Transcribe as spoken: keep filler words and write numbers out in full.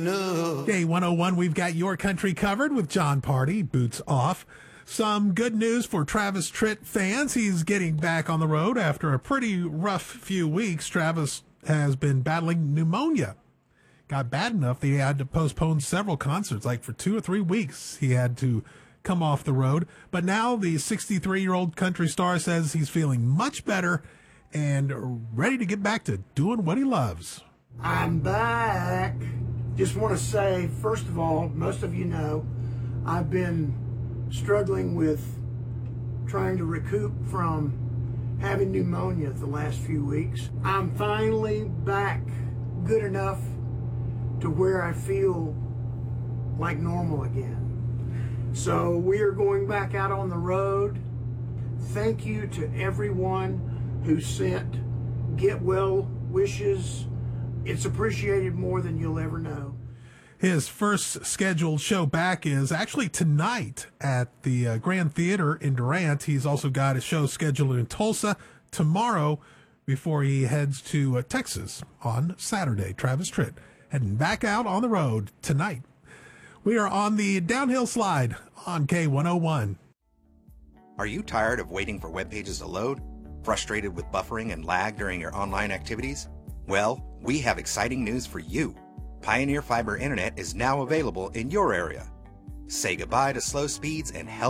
No. Day one oh one, we've got your country covered with John Party, Boots Off. Some good news for Travis Tritt fans. He's getting back on the road after a pretty rough few weeks. Travis has been battling pneumonia. Got bad enough that he had to postpone several concerts. Like for two or three weeks, he had to come off the road. But now the sixty-three-year-old country star says he's feeling much better and ready to get back to doing what he loves. I'm back. Just want to say, first of all, most of you know, I've been struggling with trying to recoup from having pneumonia the last few weeks. I'm finally back good enough to where I feel like normal again. So we are going back out on the road. Thank you to everyone who sent get well wishes. It's appreciated more than you'll ever know. His first scheduled show back is actually tonight at the uh, Grand Theater in Durant. He's also got a show scheduled in Tulsa tomorrow before he heads to uh, Texas on Saturday. Travis Tritt heading back out on the road tonight. We are on the downhill slide on K one oh one. Are you tired of waiting for web pages to load? Frustrated with buffering and lag during your online activities? Well, we have exciting news for you. Pioneer Fiber Internet is now available in your area. Say goodbye to slow speeds and help